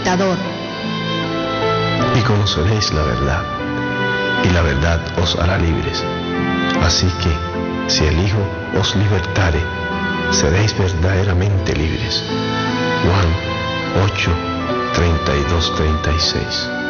tentador. Y conoceréis la verdad, y la verdad os hará libres. Así que, si el Hijo os libertare, seréis verdaderamente libres. Juan 8, 32, 36.